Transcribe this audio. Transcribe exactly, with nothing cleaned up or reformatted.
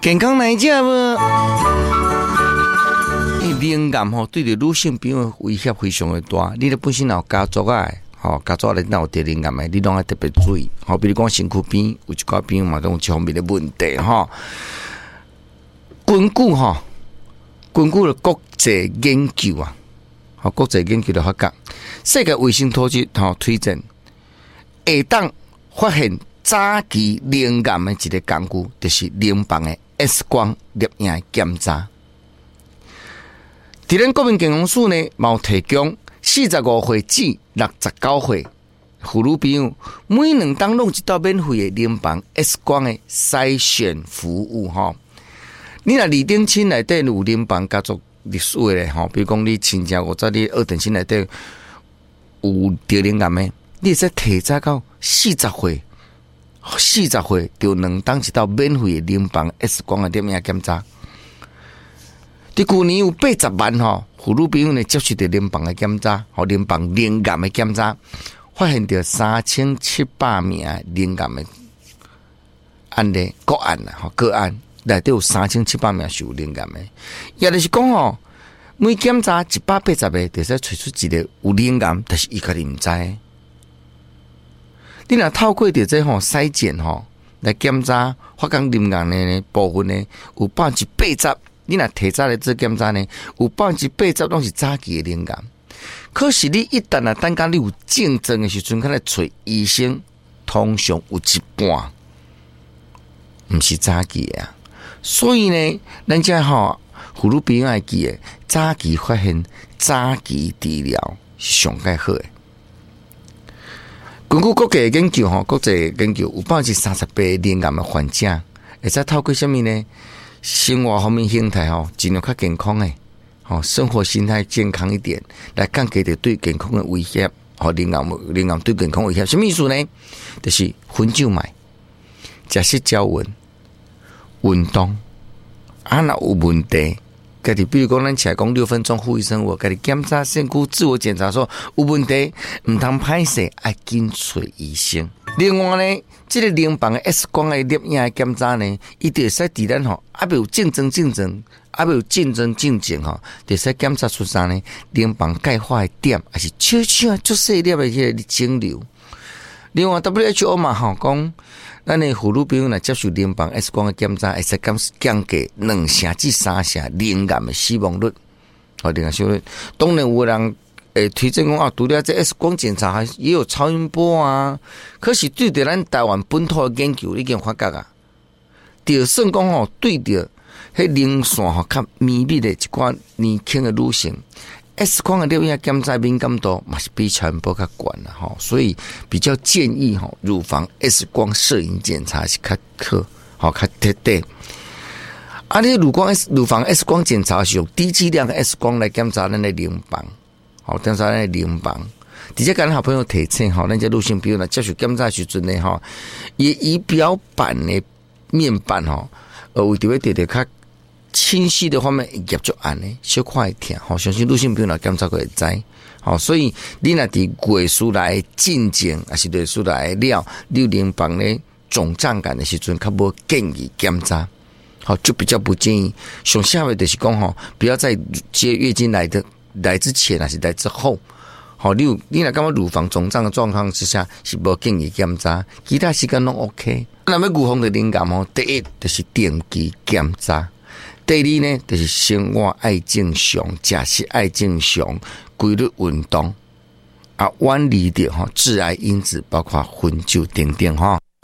健康来食无？灵感吼，对着女性朋友威胁非常的大。你咧本身有家族啊，吼家族咧有得灵感的，你拢要特别注意。吼，比如讲身躯边有一寡朋友嘛，都有这方面的问题吼。根据吼，根据了国际研究啊，吼国际研究的发觉，世界卫生组织吼推荐，会当发现早期灵感的一个工具，就是临床的 X 光摄影检查。伫咱国民健康署呢，冇提供四十五岁至六十九岁妇女朋友每两当弄一道免费的临床 X 光的筛选服务吼。你若二等亲内底有临床家族历史的咧吼，比如讲你亲戚或者你二等亲内底有得灵感的，你会使提早到四十岁，四十岁就两当一道免费的临床 X 光的摄影检查。伫去年有八十万吼妇女朋友呢接受着临床的检查，和临床灵感的检查，发现着三千七百名灵感的案例个案啦，吼个案内底有三千七百名是有灵感的，也就是讲吼，每检查一百八十个，就使找出一个有灵感，但是伊家己毋知。你若透过着这吼筛检吼来检查，发觉灵感的部分呢有百分之八十。你若提早来做检查呢，有百分之八十拢是早期的灵感。可是你一旦啊，等到你有症状的时阵，开来找医生，通常有一半毋是早期的啊。所以呢，咱遮吼妇女朋友爱记的，早期发现、早期治疗是上介好的。根据国际研究吼，国际研究有百分之三十八灵感的患者，会使透过什么呢？生活方面形态吼，尽量较健康诶，吼生活心态健康一点，来降低着对健康的威胁，吼灵感灵感对健康威胁，什么意思呢？就是分酒买，食色胶文，运动，啊若有问题，家己比如讲咱起来讲六分钟呼一声，我家己检查身躯，自我检查说有问题，唔通歹势，爱紧找医生。另外呢，这个临床的 X 光的摄影的检查呢，伊就会使伫咱吼，啊未有竞争竞争，啊未有竞争竞争吼，就使检查出啥呢？临床钙化的点，还是小小足细粒的迄个肿瘤。另外 W H O 嘛吼讲，咱的妇女朋友若接受临床 X 光的检查，会使降降低两成至三成灵感的死亡率。好，灵感死亡率，当然有人。诶，推荐讲啊，除了这 X 光检查，也有超音波啊。可是对着咱台湾本土的研究已经发觉啊，就算讲吼，对着迄零线吼较密密的一寡年轻的女性 ，X 光的摄影检查敏感度嘛是比超音波较悬啦吼，所以比较建议吼，乳房 X 光摄影检查是较可好较贴地。啊，你乳光 S 乳房 X 光检查是用低剂量的 X 光来检查咱的淋巴。好，检查咱的淋巴，直接跟咱好朋友提醒吼，咱这女性朋友呢接受检查时阵呢吼，伊仪表板的面板吼，呃，为着要得到较清晰的方面，业足暗的，小块疼吼，相信女性朋友来检查过会知。好，所以你若伫月数来进前，还是月数来了，你有淋巴呢肿胀感的时阵，较无建议检查。好，就比较不建议。上下面就是讲吼，不要在接月经来的。来之前还是来之后，好，你有你若感觉乳房肿胀的状况之下，是无建议检查，其他时间拢 OK。那要预防的灵感吼，第一就是定期检查，第二呢就是生活爱正常，食食爱正常，规律运动，啊，远离掉吼致癌因子，包括烟酒等等吼。